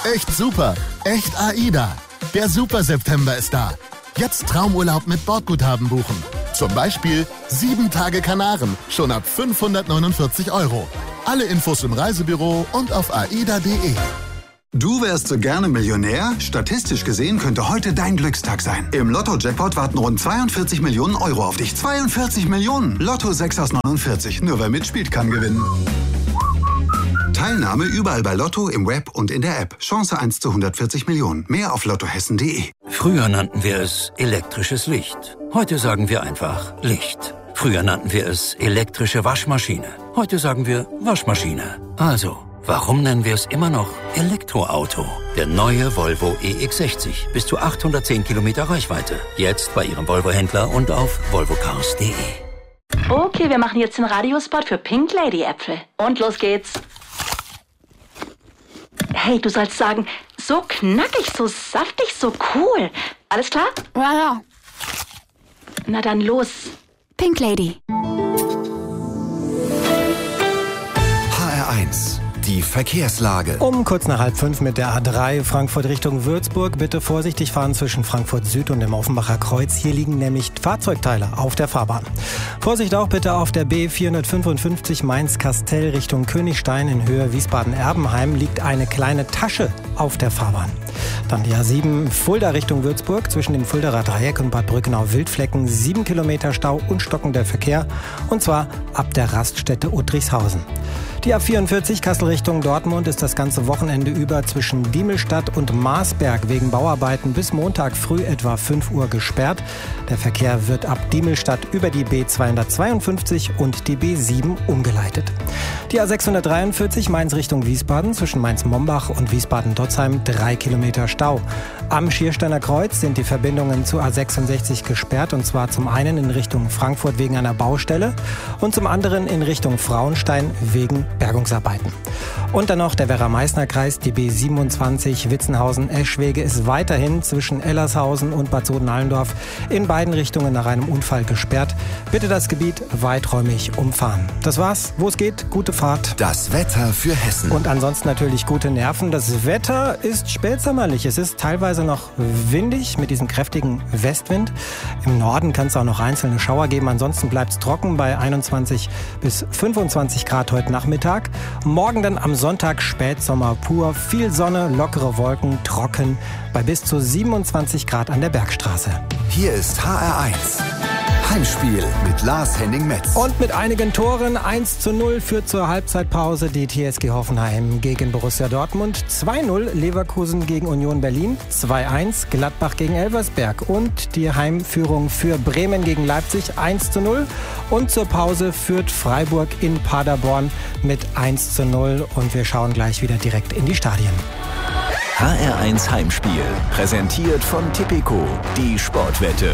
Echt super. Echt AIDA. Der Super September ist da. Jetzt Traumurlaub mit Bordguthaben buchen. Zum Beispiel 7 Tage Kanaren, schon ab 549 €. Alle Infos im Reisebüro und auf aida.de. Du wärst so gerne Millionär? Statistisch gesehen könnte heute dein Glückstag sein. Im Lotto-Jackpot warten rund 42 Millionen € auf dich. 42 Millionen! Lotto 6 aus 49. Nur wer mitspielt, kann gewinnen. Teilnahme überall bei Lotto, im Web und in der App. Chance 1 zu 140 Millionen. Mehr auf lottohessen.de. Früher nannten wir es elektrisches Licht. Heute sagen wir einfach Licht. Früher nannten wir es elektrische Waschmaschine. Heute sagen wir Waschmaschine. Also, warum nennen wir es immer noch Elektroauto? Der neue Volvo EX60. Bis zu 810 Kilometer Reichweite. Jetzt bei Ihrem Volvo-Händler und auf volvocars.de. Okay, wir machen jetzt den Radiospot für Pink Lady Äpfel. Und los geht's. Hey, du sollst sagen, so knackig, so saftig, so cool. Alles klar? Ja. Na dann los. Pink Lady. HR1, die Verkehrslage. Um kurz nach 4:30 mit der A3 Frankfurt Richtung Würzburg. Bitte vorsichtig fahren zwischen Frankfurt Süd und dem Offenbacher Kreuz. Hier liegen nämlich Fahrzeugteile auf der Fahrbahn. Vorsicht auch bitte auf der B455 Mainz-Kastell Richtung Königstein in Höhe Wiesbaden-Erbenheim liegt eine kleine Tasche auf der Fahrbahn. Dann die A7 Fulda Richtung Würzburg zwischen dem Fuldaer Dreieck und Bad Brückenau-Wildflecken 7 Kilometer Stau und stockender Verkehr und zwar ab der Raststätte Uttrichshausen. Die A44 Kassel Richtung Dortmund ist das ganze Wochenende über zwischen Diemelstadt und Marsberg wegen Bauarbeiten bis Montag früh etwa 5 Uhr gesperrt. Der Verkehr wird ab Diemelstadt über die B252 und die B7 umgeleitet. Die A643 Mainz Richtung Wiesbaden zwischen Mainz-Mombach und Wiesbaden-Dotzheim 3 Kilometer Stau. Am Schiersteiner Kreuz sind die Verbindungen zu A66 gesperrt und zwar zum einen in Richtung Frankfurt wegen einer Baustelle und zum anderen in Richtung Frauenstein wegen Bergungsarbeiten. Und dann noch der Werra-Meißner-Kreis, die B27 Witzenhausen-Eschwege ist weiterhin zwischen Ellershausen und Bad Soden-Allendorf in beiden Richtungen nach einem Unfall gesperrt. Bitte das Gebiet weiträumig umfahren. Das war's. Wo es geht, gute Fahrt. Das Wetter für Hessen. Und ansonsten natürlich gute Nerven. Das Wetter ist spätsommerlich. Es ist teilweise noch windig mit diesem kräftigen Westwind. Im Norden kann es auch noch einzelne Schauer geben. Ansonsten bleibt es trocken bei 21 bis 25 Grad heute Nachmittag. Morgen dann am Sonntag Spätsommer pur. Viel Sonne, lockere Wolken, trocken bei bis zu 27 Grad an der Bergstraße. Hier ist HR1. Heimspiel mit Lars-Henning-Metz. Und mit einigen Toren 1:0 führt zur Halbzeitpause die TSG Hoffenheim gegen Borussia Dortmund. 2:0 Leverkusen gegen Union Berlin. 2:1 Gladbach gegen Elversberg. Und die Heimführung für Bremen gegen Leipzig 1:0. Und zur Pause führt Freiburg in Paderborn mit 1:0. Und wir schauen gleich wieder direkt in die Stadien. HR1 Heimspiel, präsentiert von Tipico, die Sportwette.